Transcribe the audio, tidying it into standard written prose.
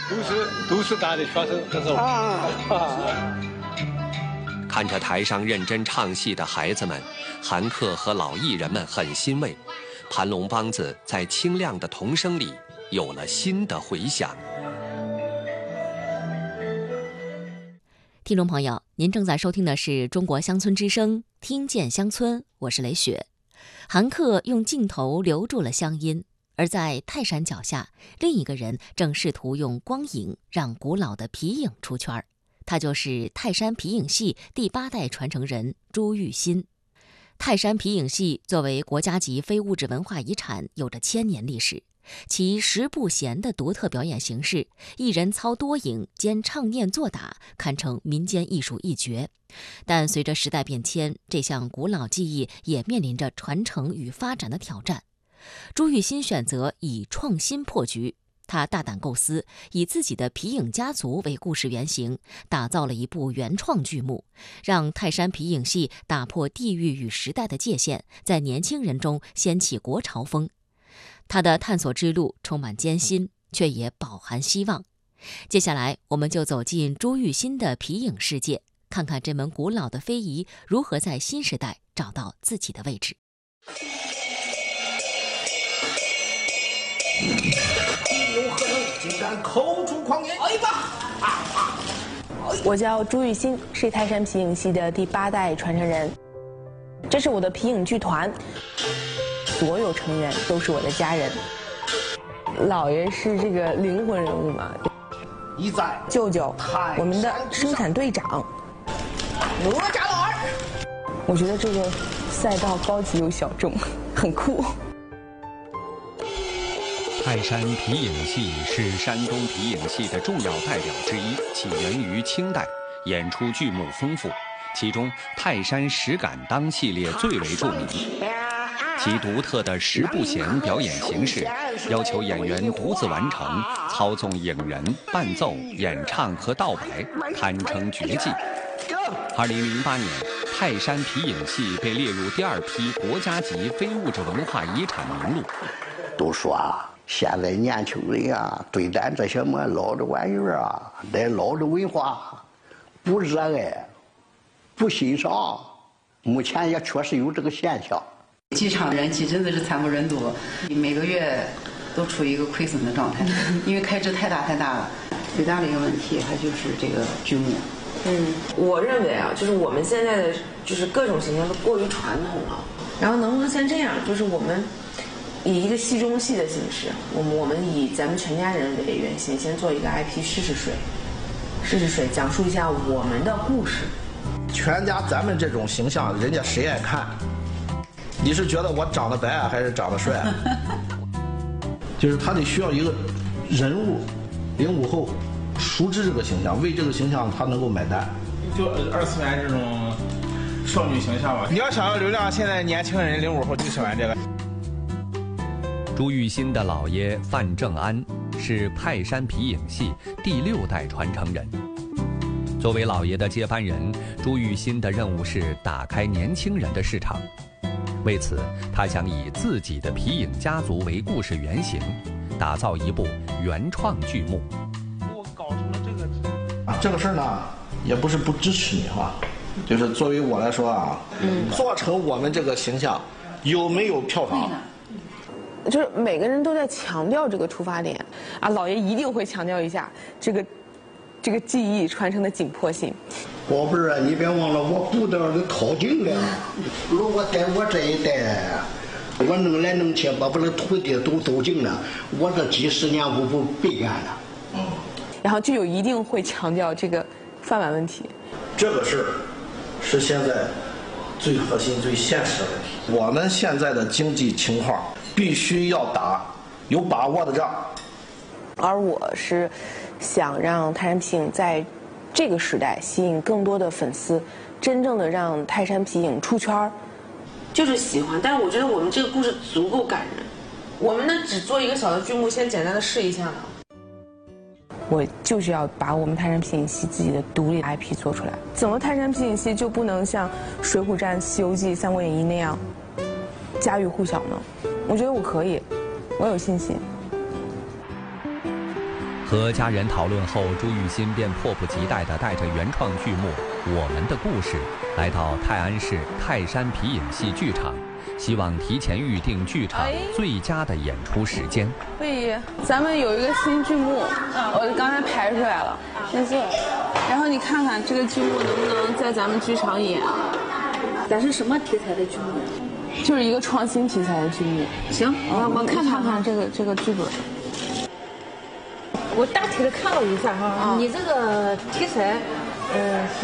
都是大的学生，这是看着台上认真唱戏的孩子们，韩客和老艺人们很欣慰，盘龙梆子在清亮的童声里有了新的回响。 听众朋友，您正在收听的是中国乡村之声，听见乡村，我是雷雪。韩客用镜头留住了乡音，而在泰山脚下，另一个人正试图用光影让古老的皮影出圈，他就是泰山皮影戏第8代传承人朱玉新。泰山皮影戏作为国家级非物质文化遗产，有着1000年历史。其十不闲的独特表演形式，一人操多影兼唱念做打，堪称民间艺术一绝。但随着时代变迁，这项古老技艺也面临着传承与发展的挑战。朱玉新选择以创新破局，他大胆构思，以自己的皮影家族为故事原型，打造了一部原创剧目，让泰山皮影戏打破地域与时代的界限，在年轻人中掀起国潮风。他的探索之路充满艰辛，却也饱含希望。接下来，我们就走进朱玉新的皮影世界，看看这门古老的非遗如何在新时代找到自己的位置。 有何能，竟敢口出狂言！哎吧！ 我叫朱玉新，是泰山皮影戏的第8代传承人。这是我的皮影剧团。所有成员都是我的家人。姥爷是这个灵魂人物嘛， 一在舅舅，我们的生产队长哪吒老二。 我觉得这个赛道高级又小众，很酷。 泰山皮影戏是山东皮影戏的重要代表之一，起源于清代，演出剧目丰富，其中泰山十敢当系列最为著名。其独特的十不闲表演形式，要求演员独自完成，操纵影人、伴奏、演唱和道白，堪称绝技。2008年，泰山皮影戏被列入第2批国家级非物质文化遗产名录。 都说啊，现在年轻人啊，对咱这些么老的玩意儿啊，这老的文化不热爱，不欣赏。目前也确实有这个现象。 剧场人气真的是惨不忍睹，每个月都处于一个亏损的状态，因为开支太大了。最大的一个问题还就是这个剧目。 我认为啊，就是我们现在的就是各种形象都过于传统了，然后能不能像这样，就是我们以一个戏中戏的形式，我们以咱们全家人为原型，先做一个 IP 试试水，讲述一下我们的故事。 全家咱们这种形象，人家谁爱看？你是觉得我长得白还是长得帅？就是他得需要一个人物，05后熟知这个形象，为这个形象他能够买单。 就2次元这种少女形象吧。你要想要流量，现在年轻人05后就喜欢这个。 朱玉新的姥爷范正安是泰山皮影戏第6代传承人。作为姥爷的接班人，朱玉新的任务是打开年轻人的市场。为此，他想以自己的皮影家族为故事原型，打造一部原创剧目。 我搞出了这个这个事儿呢，也不是不支持你哈，就是作为我来说啊，做成我们这个形象，有没有票房？ 就是每个人都在强调这个出发点啊，姥爷一定会强调一下这个技艺传承的紧迫性。 宝贝儿啊，你别忘了我骨头都掏净了。如果在我这一代，我弄来弄去把我的徒弟都走净了，我这几十年我不白干了。 然后就有一定会强调这个饭碗问题。 这个事儿是现在最核心、最现实的问题。我们现在的经济情况必须要打有把握的仗。 而我是想让泰山皮影在这个时代吸引更多的粉丝，真正的让泰山皮影出圈。 就是喜欢，但是我觉得我们这个故事足够感人。我们能只做一个小的剧目，先简单的试一下呢？ 我就是要把我们泰山皮影戏自己的独立 IP 做出来。怎么泰山皮影戏就不能像《水浒传》《西游记》《三国演义》那样家喻户晓呢？我觉得我可以，我有信心。 和家人讨论后，朱玉新便迫不及待地带着原创剧目《我们的故事》来到泰安市泰山皮影戏剧场，希望提前预定剧场最佳的演出时间。 所以咱们有一个新剧目，我刚才排出来了，没错。然后你看看这个剧目能不能在咱们剧场演？ 咱是什么题材的剧目？ 就是一个创新题材的剧目。 行，我看看这个剧本。 我大体的看了一下哈，你这个题材，